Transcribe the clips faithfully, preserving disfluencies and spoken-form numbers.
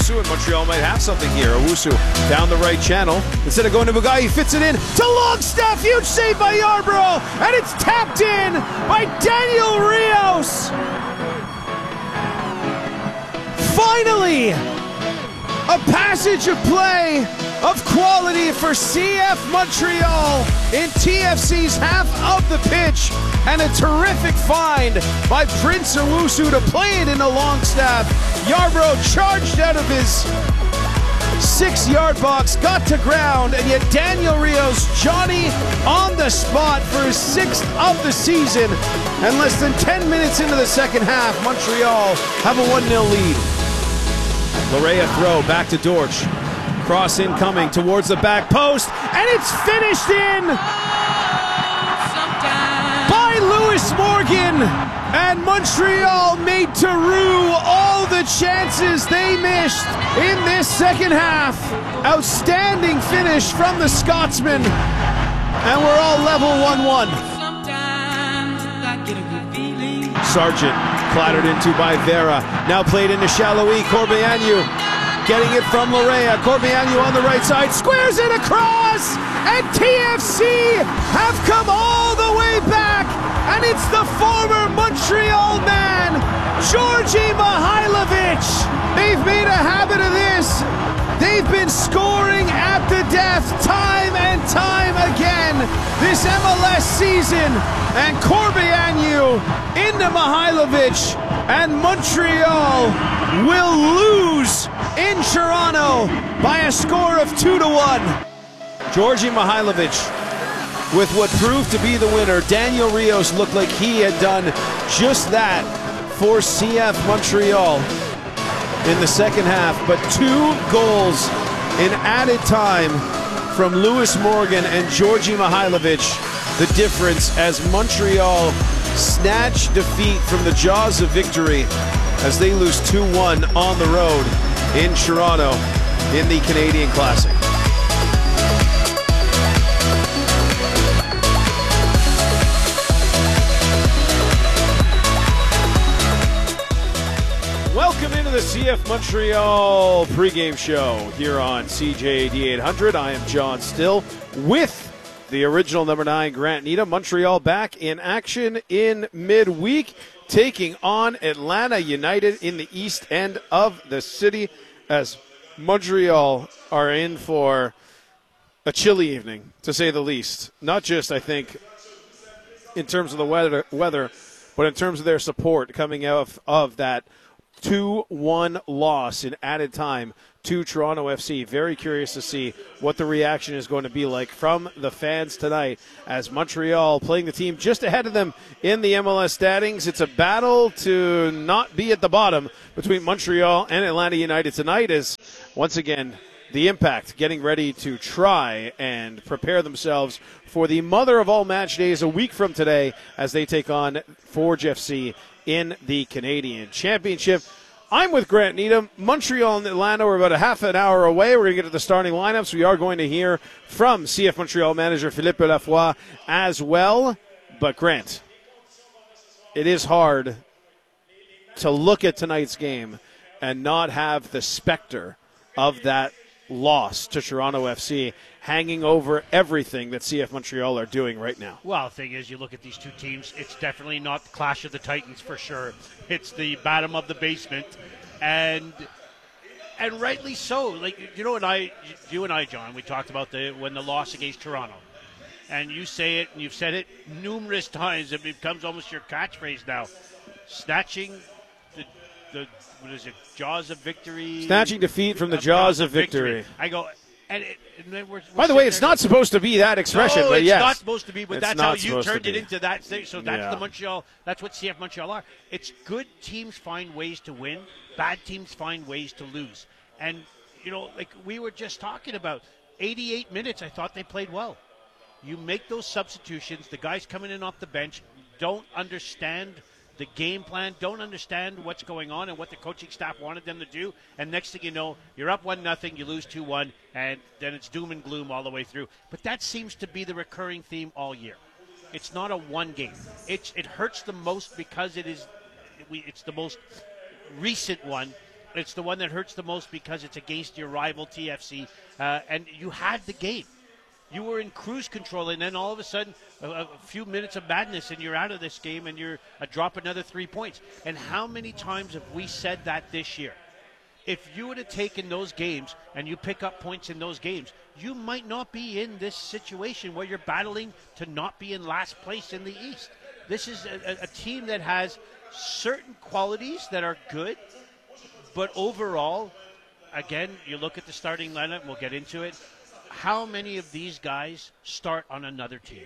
Owusu, and Montreal might have something here. Owusu down the right channel. Instead of going to Bugai, he fits it in to Longstaff. Huge save by Yarbrough, and it's tapped in by Daniel Rios. Finally, a passage of play of quality for C F Montreal in T F C's half of the pitch, and a terrific find by Prince Owusu to play it into Longstaff. Yarbrough charged out of his six-yard box, got to ground, and yet Daniel Rios, Johnny on the spot for his sixth of the season, and less than ten minutes into the second half, Montreal have a one nil lead. Larea throw back to Dortch. Cross incoming towards the back post, and it's finished in by Lewis Morgan. And Montreal made to rue all the chances they missed in this second half. Outstanding finish from the Scotsman, and we're all level one one. Sargent clattered into by Vera. Now played into Chaloui. Corbeanu getting it from Larea. Corbeanu on the right side, squares it across, and T F C have come all the way back, and it's the former Montreal man, Georgi Mihailovic. They've made a habit of this. They've been scoring at the death time and time again this M L S season, and Corbeanu into Mihailovic, and Montreal will lose in Toronto by a score of two to one. Georgi Mihailovic with what proved to be the winner. Daniel Rios looked like he had done just that for C F Montreal in the second half, but two goals in added time from Lewis Morgan and Georgi Mihailovic, the difference as Montreal snatch defeat from the jaws of victory as they lose two one on the road in Toronto in the Canadian Classic. Welcome into the C F Montreal pregame show here on C J A D eight hundred. I am John Still with the original number nine, Grant Needham. Montreal back in action in midweek, taking on Atlanta United in the east end of the city, as Montreal are in for a chilly evening, to say the least. Not just, I think, in terms of the weather, weather but in terms of their support coming out of, of that two one loss in added time to Toronto F C. Very curious to see what the reaction is going to be like from the fans tonight, as Montreal playing the team just ahead of them in the M L S standings. It's a battle to not be at the bottom between Montreal and Atlanta United tonight, as once again the Impact getting ready to try and prepare themselves for the mother of all match days a week from today as they take on Forge F C in the Canadian Championship. I'm with Grant Needham. Montreal and Atlanta, we're about a half an hour away. We're going to get to the starting lineups. We are going to hear from C F Montreal manager Philippe Lafoy as well. But Grant, it is hard to look at tonight's game and not have the specter of that loss to Toronto F C hanging over everything that C F Montreal are doing right now. Well, the thing is, you look at these two teams, it's definitely not the Clash of the Titans for sure. It's the bottom of the basement, and and rightly so. Like, you know, and I, you and I, John, we talked about the when the loss against Toronto, and you say it, and you've said it numerous times. It becomes almost your catchphrase now. Snatching the the what is it? Jaws of victory. Snatching defeat from the jaws of victory. victory. I go. And, it, and then we're, we're By the way, it's not supposed to be that expression, no, but it's yes. it's not supposed to be, but it's that's how you turned it into that thing. So that's yeah. the Montreal, that's what C F Montreal are. It's good teams find ways to win, bad teams find ways to lose. And, you know, like we were just talking about, eighty-eight minutes, I thought they played well. You make those substitutions, the guys coming in off the bench don't understand the game plan, don't understand what's going on and what the coaching staff wanted them to do, and next thing you know, you're up one nothing, you lose two one, and then it's doom and gloom all the way through. But that seems to be the recurring theme all year. It's not a one game. It's it hurts the most because it is we it's the most recent one, It's the one that hurts the most because it's against your rival T F C, uh, and you had the game. You were in cruise control, and then all of a sudden, a, a few minutes of madness, and you're out of this game, and you're uh, drop another three points. And how many times have we said that this year? If you would have taken those games and you pick up points in those games, you might not be in this situation where you're battling to not be in last place in the East. This is a, a team that has certain qualities that are good, but overall, again, you look at the starting lineup, we'll get into it. How many of these guys start on another team,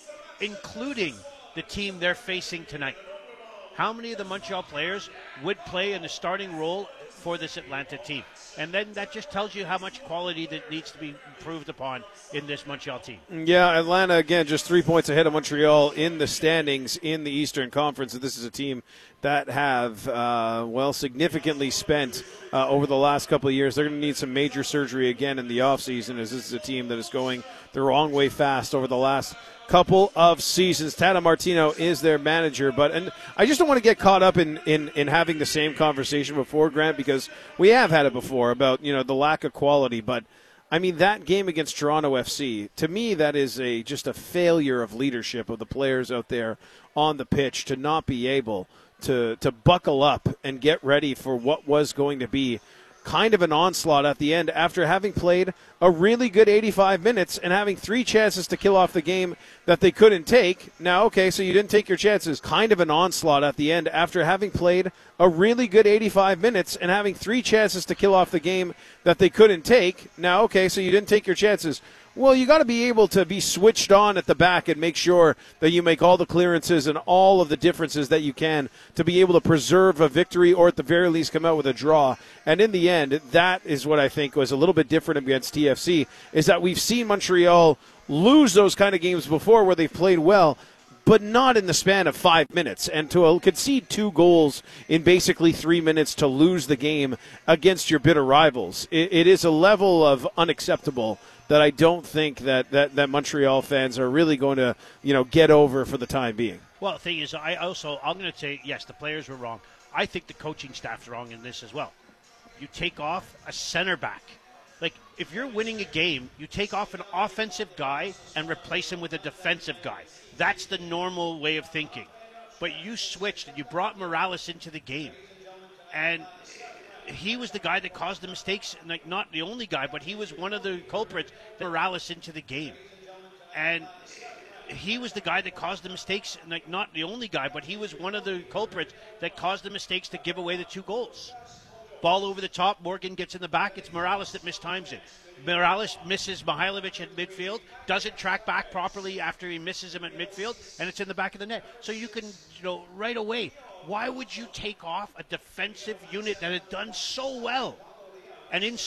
including the team they're facing tonight? How many of the Montreal players would play in the starting role for this Atlanta team? And then that just tells you how much quality that needs to be improved upon in this Montreal team. Yeah, Atlanta, again, just three points ahead of Montreal in the standings in the Eastern Conference. And this is a team that have, uh, well, significantly spent uh, over the last couple of years. They're going to need some major surgery again in the offseason, as this is a team that is going the wrong way fast over the last couple of seasons. Tata Martino is their manager, but and I just don't want to get caught up in, in, in having the same conversation before, Grant, because we have had it before about, you know, the lack of quality. But I mean, that game against Toronto F C, to me, that is a just a failure of leadership of the players out there on the pitch to not be able to to buckle up and get ready for what was going to be kind of an onslaught at the end after having played a really good eighty-five minutes and having three chances to kill off the game that they couldn't take. Now, okay, so you didn't take your chances. Kind of an onslaught at the end after having played a really good eighty-five minutes and having three chances to kill off the game that they couldn't take. Now, okay, so you didn't take your chances. Well, you got to be able to be switched on at the back and make sure that you make all the clearances and all of the differences that you can to be able to preserve a victory or at the very least come out with a draw. And in the end, that is what I think was a little bit different against T F C, is that we've seen Montreal lose those kind of games before where they've played well, but not in the span of five minutes. And to concede two goals in basically three minutes to lose the game against your bitter rivals, it, it is a level of unacceptable that I don't think that, that, that Montreal fans are really going to, you know, get over for the time being. Well, the thing is, I also, I'm going to say, yes, the players were wrong. I think the coaching staff's wrong in this as well. You take off a center back. Like, if you're winning a game, you take off an offensive guy and replace him with a defensive guy. That's the normal way of thinking. But you switched and you brought Morales into the game. And he was the guy that caused the mistakes, like not the only guy, but he was one of the culprits that Morales into the game. And he was the guy that caused the mistakes, like not the only guy, but he was one of the culprits that caused the mistakes to give away the two goals. Ball over the top, Morgan gets in the back, it's Morales that mistimes it. Morales misses Mihailovic at midfield, doesn't track back properly after he misses him at midfield, and it's in the back of the net. So you can, you know, right away, why would you take off a defensive unit that had done so well? And in